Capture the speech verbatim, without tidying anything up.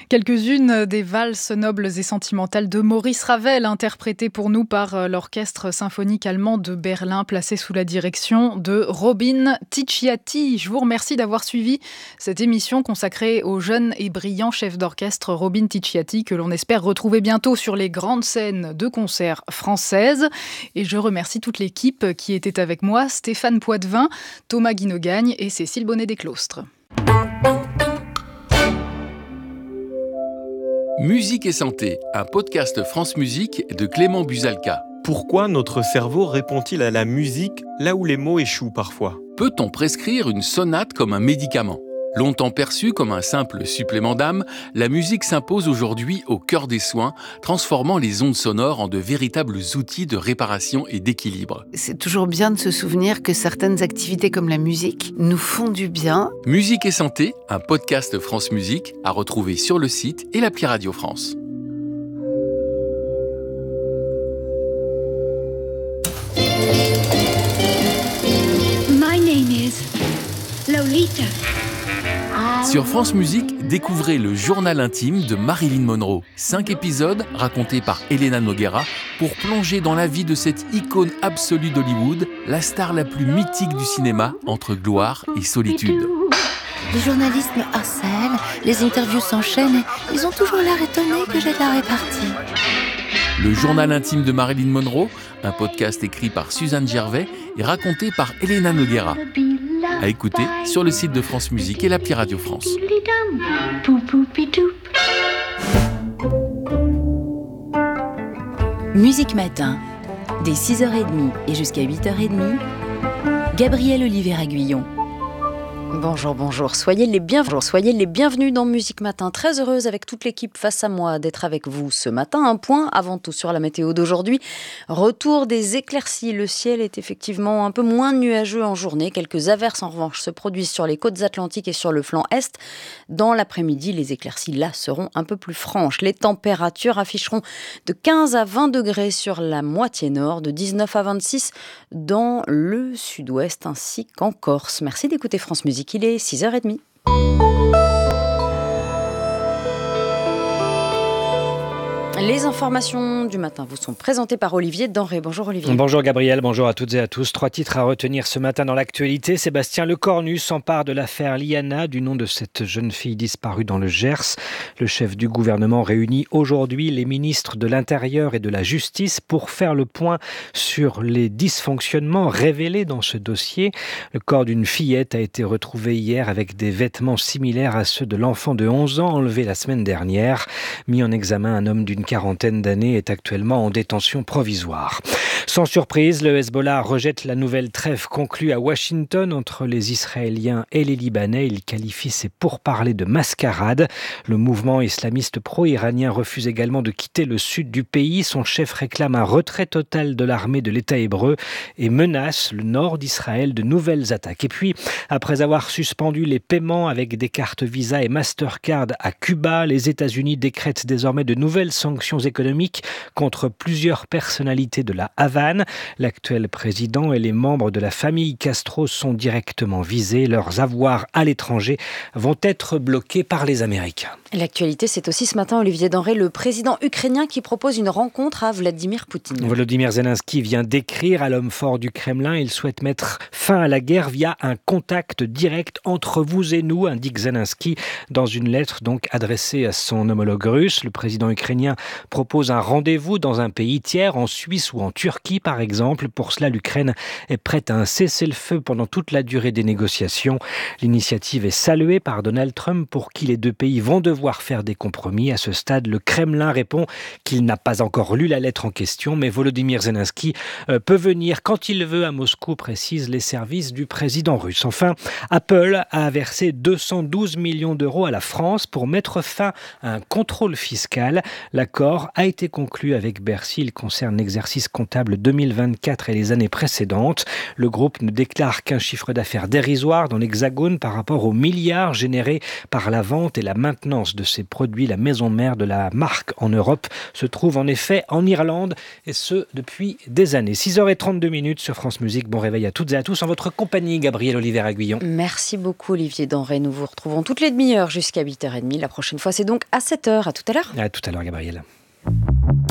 Quelques-unes des valses nobles et sentimentales de Maurice Ravel, interprétées pour nous par l'Orchestre symphonique allemand de Berlin, placé sous la direction de Robin Ticciati. Je vous remercie d'avoir suivi cette émission consacrée au jeune et brillant chef d'orchestre Robin Ticciati, que l'on espère retrouver bientôt sur les grandes scènes de concerts françaises. Et je remercie toute l'équipe qui était avec moi, Stéphane Poitvin, Thomas Guinogagne et Cécile Bonnet-Desclostres. Musique et santé, un podcast France Musique de Clément Buzalka. Pourquoi notre cerveau répond-il à la musique là où les mots échouent parfois ? Peut-on prescrire une sonate comme un médicament ? Longtemps perçue comme un simple supplément d'âme, la musique s'impose aujourd'hui au cœur des soins, transformant les ondes sonores en de véritables outils de réparation et d'équilibre. C'est toujours bien de se souvenir que certaines activités comme la musique nous font du bien. Musique et santé, un podcast France Musique à retrouver sur le site et l'appli Radio France. My name is Lolita. Sur France Musique, découvrez le journal intime de Marilyn Monroe. Cinq épisodes racontés par Elena Noguera pour plonger dans la vie de cette icône absolue d'Hollywood, la star la plus mythique du cinéma entre gloire et solitude. Les journalistes me harcèlent, les interviews s'enchaînent et ils ont toujours l'air étonnés que j'ai de la répartie. Le journal intime de Marilyn Monroe, un podcast écrit par Suzanne Gervais et raconté par Elena Noguera. À écouter sur le site de France Musique et l'appli Radio France. Musique Matin, dès six heures trente et jusqu'à huit heures trente, Gabrielle Olivier-Aguillon. Bonjour, bonjour, soyez les bienvenus, soyez les bienvenus dans Musique Matin. Très heureuse avec toute l'équipe face à moi d'être avec vous ce matin. Un point avant tout sur la météo d'aujourd'hui. Retour des éclaircies. Le ciel est effectivement un peu moins nuageux en journée. Quelques averses en revanche se produisent sur les côtes atlantiques et sur le flanc est. Dans l'après-midi, les éclaircies là seront un peu plus franches. Les températures afficheront de quinze à vingt degrés sur la moitié nord, de dix-neuf à vingt-six dans le sud-ouest ainsi qu'en Corse. Merci d'écouter France Musique. Il est six heures trente. Les informations du matin vous sont présentées par Olivier Denré. Bonjour Olivier. Bonjour Gabriel, bonjour à toutes et à tous. Trois titres à retenir ce matin dans l'actualité. Sébastien Lecornu s'empare de l'affaire Liana, du nom de cette jeune fille disparue dans le Gers. Le chef du gouvernement réunit aujourd'hui les ministres de l'Intérieur et de la Justice pour faire le point sur les dysfonctionnements révélés dans ce dossier. Le corps d'une fillette a été retrouvé hier avec des vêtements similaires à ceux de l'enfant de onze ans enlevé la semaine dernière. Mis en examen, un homme d'une quarantaine d'années est actuellement en détention provisoire. Sans surprise, le Hezbollah rejette la nouvelle trêve conclue à Washington entre les Israéliens et les Libanais. Il qualifie ces pourparlers de mascarade. Le mouvement islamiste pro-iranien refuse également de quitter le sud du pays. Son chef réclame un retrait total de l'armée de l'État hébreu et menace le nord d'Israël de nouvelles attaques. Et puis, après avoir suspendu les paiements avec des cartes Visa et Mastercard à Cuba, les États-Unis décrètent désormais de nouvelles sanctions économiques contre plusieurs personnalités de la Havane. L'actuel président et les membres de la famille Castro sont directement visés. Leurs avoirs à l'étranger vont être bloqués par les Américains. L'actualité, c'est aussi ce matin, Olivier Denré, le président ukrainien qui propose une rencontre à Vladimir Poutine. Volodymyr Zelensky vient d'écrire à l'homme fort du Kremlin. Il souhaite mettre fin à la guerre via un contact direct entre vous et nous, indique Zelensky dans une lettre donc adressée à son homologue russe. Le président ukrainien propose un rendez-vous dans un pays tiers, en Suisse ou en Turquie par exemple. Pour cela, l'Ukraine est prête à un cessez-le-feu pendant toute la durée des négociations. L'initiative est saluée par Donald Trump pour qui les deux pays vont devoir faire des compromis. À ce stade, le Kremlin répond qu'il n'a pas encore lu la lettre en question, mais Volodymyr Zelensky peut venir quand il veut à Moscou, précisent les services du président russe. Enfin, Apple a versé deux cent douze millions d'euros à la France pour mettre fin à un contrôle fiscal. L'accord a été conclu avec Bercy. Il concerne l'exercice comptable deux mille vingt-quatre et les années précédentes. Le groupe ne déclare qu'un chiffre d'affaires dérisoire dans l'Hexagone par rapport aux milliards générés par la vente et la maintenance de ces produits. La maison mère de la marque en Europe se trouve en effet en Irlande, et ce depuis des années. six heures trente-deux minutes sur France Musique. Bon réveil à toutes et à tous en votre compagnie, Gabriel Olivier-Aguillon. Merci beaucoup Olivier Denrey. Nous vous retrouvons toutes les demi-heures jusqu'à huit heures trente. La prochaine fois, c'est donc à sept heures. À tout à l'heure. À tout à l'heure, Gabriel.